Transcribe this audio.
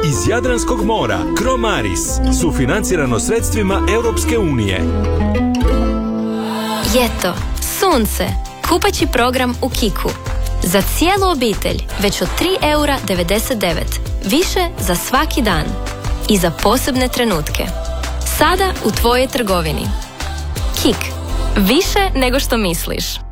iz Jadranskog mora. Cromaris, sufinancirano sredstvima Europske unije. Ljeto, sunce, kupaći program u Kiku. Za cijelu obitelj, već od 3,99 €. Više za svaki dan. I za posebne trenutke. Sada u tvojoj trgovini. Kik. Više nego što misliš.